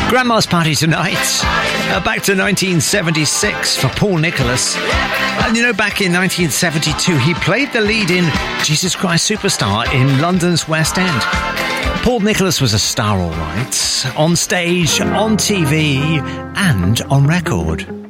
Grandma's Party tonight. Back to 1976 for Paul Nicholas. And you know, back in 1972, he played the lead in Jesus Christ Superstar in London's West End. Paul Nicholas was a star, all right, on stage, on TV, and on record.